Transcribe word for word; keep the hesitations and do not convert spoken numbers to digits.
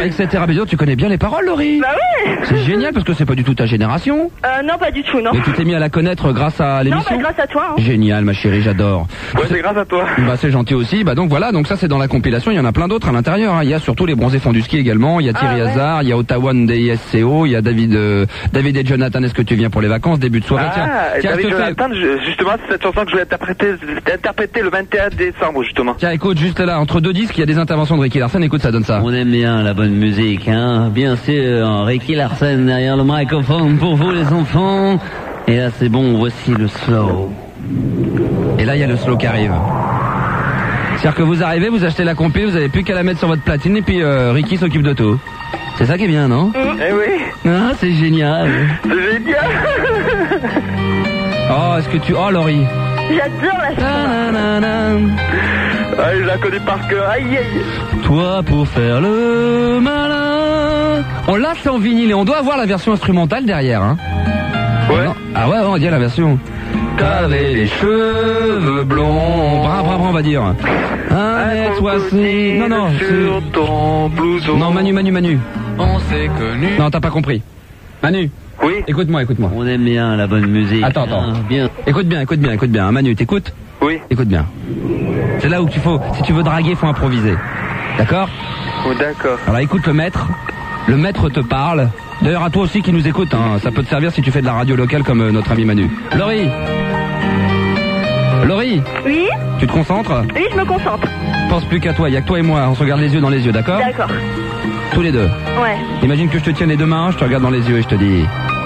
et cetera. Mais tu connais bien les paroles, Laurie? Bah oui. C'est génial parce que c'est pas du tout ta génération. Euh, non, pas du tout, non. Mais tu t'es mis à la connaître grâce à l'émission? Non, bah grâce à toi. Hein. Génial, ma chérie, j'adore. Ouais, c'est grâce à toi. Bah c'est gentil aussi. Bah donc voilà, donc ça c'est dans la compilation. Il y en a plein d'autres à l'intérieur. Hein. Il y a surtout les bronzés font du ski également. Il y a Thierry Ah, ouais. Hazard, il y a Ottawa D I S C O, il y a David, euh, David et Jonathan. Est-ce que tu viens pour les vacances? Début de soirée. Ah, tiens, tiens, David je te fais- Jonathan, je- justement, c'est cette chanson que je vais interpréter, interpréter le vingt et un décembre, justement. Tiens, écoute, juste là, entre deux disques, il y a des interventions de Ricky Larson. Écoute, ça donne ça. On aime bien la bonne musique, hein. Bien sûr, Ricky Larson derrière le microphone pour vous les enfants. Et là c'est bon, voici le slow. Et là, il y a le slow qui arrive. C'est-à-dire que vous arrivez, vous achetez la compil, vous avez plus qu'à la mettre sur votre platine et puis euh, Ricky s'occupe de tout. C'est ça qui est bien, non? Eh oui, Ah, c'est génial. c'est génial. Oh, est-ce que tu... Oh, Laurie. J'adore la chanson. Ta-na-na-na. Ah, je la connais par cœur. Aïe, aïe. Toi pour faire le malin. On l'a, c'est en vinyle et on doit avoir la version instrumentale derrière, hein. Ouais. Non. Ah ouais, on dit la version. T'avais les cheveux blonds. Brin, brin, brin, on va dire. Un mètre soixante. Non, non. Sur c'est- ton blouson. Non, Manu, Manu, Manu. On s'est connus. Non, t'as pas compris. Manu, Oui. écoute-moi, écoute-moi. On aime bien la bonne musique. Attends, attends. hein. Bien. Écoute bien, écoute bien, écoute bien. Hein, Manu, t'écoutes? Oui. Écoute bien. C'est là où tu faut, si tu veux draguer, faut improviser. D'accord? Oh, d'accord. Alors écoute le maître. Le maître te parle. D'ailleurs, à toi aussi qui nous écoute, hein, ça peut te servir si tu fais de la radio locale comme euh, notre ami Manu. Laurie. Laurie, Oui. tu te concentres? Oui, je me concentre. Pense plus qu'à toi, il y a que toi et moi, on se regarde les yeux dans les yeux, d'accord? D'accord. Tous les deux. Ouais. Imagine que je te tienne les deux mains, je te regarde dans les yeux et je te dis...